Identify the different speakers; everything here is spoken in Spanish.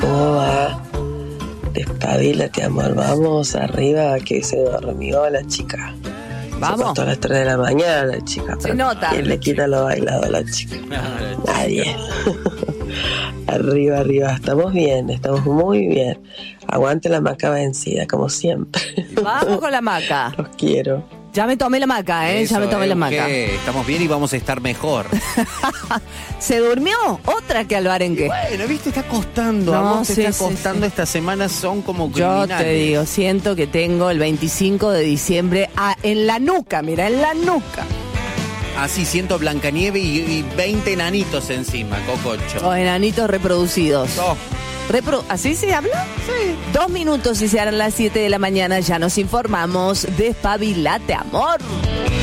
Speaker 1: ¿Cómo va? Despabilate, amor. Vamos arriba, que se durmió la chica.
Speaker 2: Vamos.
Speaker 1: Se acostó a las 3 de la mañana la chica.
Speaker 2: Se nota.
Speaker 1: ¿Quién le quita lo bailado a la chica? Nadie. Arriba, arriba. Estamos bien, estamos muy bien. Aguante la maca vencida, como siempre.
Speaker 2: Vamos con la maca.
Speaker 1: Los quiero.
Speaker 2: Ya me tomé la maca,
Speaker 3: Eso,
Speaker 2: ya me tomé la maca.
Speaker 3: Estamos bien y vamos a estar mejor.
Speaker 2: ¿Se durmió? Otra que al barenque.
Speaker 3: Bueno, viste, está costando.
Speaker 2: No,
Speaker 3: A vos te
Speaker 2: sí,
Speaker 3: está
Speaker 2: sí,
Speaker 3: costando.
Speaker 2: sí.
Speaker 3: Estas semanas son como
Speaker 2: Yo
Speaker 3: criminales.
Speaker 2: te digo, siento que tengo el 25 de diciembre en la nuca, mira, en la nuca.
Speaker 3: Así siento Blancanieve y 20 enanitos encima, cococho.
Speaker 2: Los enanitos reproducidos.
Speaker 3: Oh.
Speaker 2: ¿Así se habla? Sí. 2 minutos y se harán las 7 de la mañana. Ya nos informamos. Despabilate, amor.